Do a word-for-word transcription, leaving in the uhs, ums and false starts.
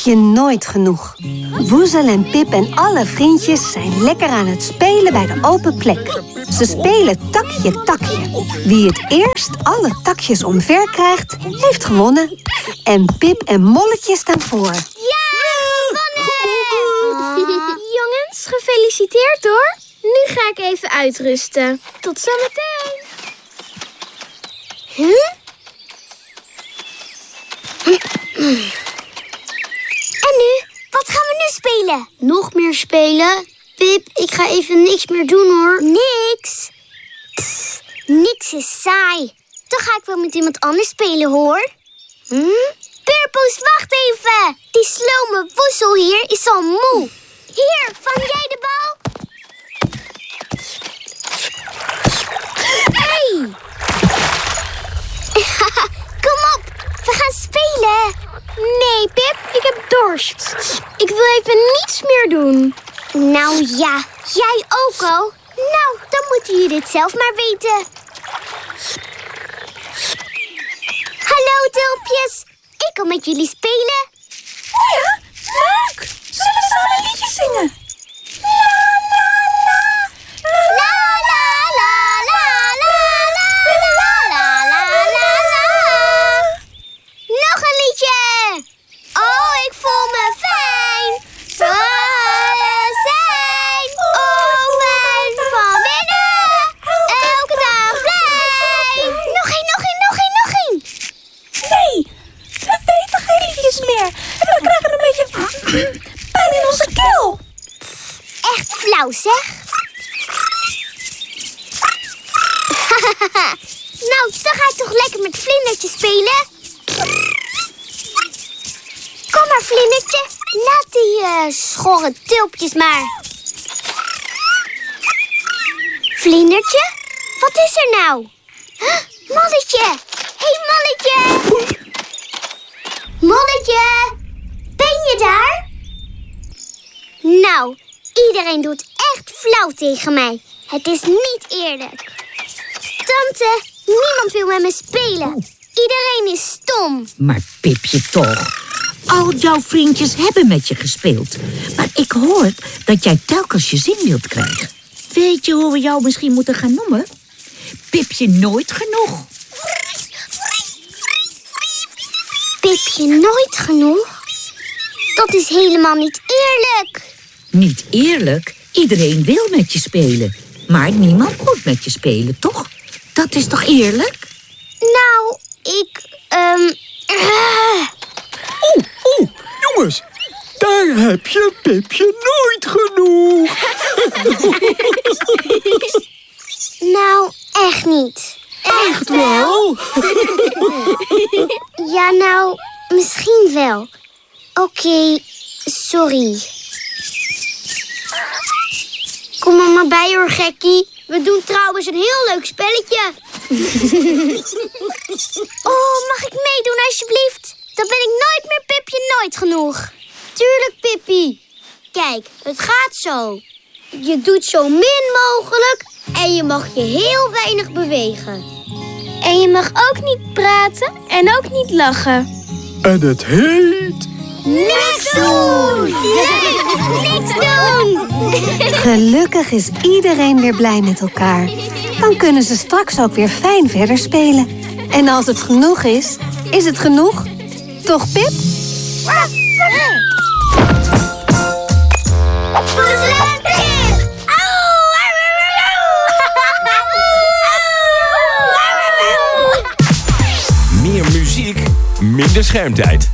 Pipje nooit genoeg. Woezel en Pip en alle vriendjes zijn lekker aan het spelen bij de open plek. Ze spelen takje takje. Wie het eerst alle takjes omver krijgt, heeft gewonnen. En Pip en Molletje staan voor. Ja, gewonnen! Jongens, gefeliciteerd hoor. Nu ga ik even uitrusten. Tot zometeen. Huh? En nu? Wat gaan we nu spelen? Nog meer spelen? Pip, ik ga even niks meer doen hoor. Niks? Pff, niks is saai. Dan ga ik wel met iemand anders spelen hoor. Hm? Purpoes, wacht even. Die slome woezel hier is al moe. Hier, vang jij de bal? Hey! Kom op, we gaan spelen. Nee, Pip, ik heb dorst. Ik wil even niets meer doen. Nou ja, jij ook al. Nou, dan moeten jullie het zelf maar weten. Hallo, tulpjes. Ik kan met jullie spelen. Oh ja, leuk. Zullen we samen een liedje zingen? La la la la la la la la la la la. Nog een liedje. Oh, ik voel me fijn. We zijn overal van binnen. Elke dag blij. Nog één, nog één, nog één, nog één. Nee, we weten geen liedjes meer. En we krijgen een beetje pijn in onze keel. Echt flauw, zeg. Nou, dan ga ik toch lekker met Vlindertje spelen. Kom maar, Vlindertje. Laat die uh, schorre tulpjes maar. Vlindertje? Wat is er nou? Huh, Molletje. Hé, hey, Molletje. Molletje. Ben je daar? Nou, iedereen doet echt flauw tegen mij. Het is niet eerlijk. Tante, niemand wil met me spelen. Iedereen is stom. Maar Pipje toch. Al jouw vriendjes hebben met je gespeeld. Maar ik hoor dat jij telkens je zin wilt krijgen. Weet je hoe we jou misschien moeten gaan noemen? Pipje nooit genoeg. Pipje nooit genoeg? Dat is helemaal niet eerlijk. Niet eerlijk? Iedereen wil met je spelen. Maar niemand moet met je spelen, toch? Dat is toch eerlijk? Nou, ik... Um, uh... Oeh, oeh, jongens. Daar heb je Pipje nooit genoeg. Nou, echt niet. Echt wel? Ja, nou, misschien wel. Oké, okay, sorry. Kom er maar bij hoor, gekkie. We doen trouwens een heel leuk spelletje. Oh, mag ik meedoen alsjeblieft? Dan ben ik nooit meer Pipje nooit genoeg. Tuurlijk, Pippie. Kijk, het gaat zo. Je doet zo min mogelijk en je mag je heel weinig bewegen. En je mag ook niet praten en ook niet lachen. En het heet... Niks doen! Niks doen! Gelukkig is iedereen weer blij met elkaar. Dan kunnen ze straks ook weer fijn verder spelen. En als het genoeg is, is het genoeg. Toch, Pip? Meer muziek, minder schermtijd.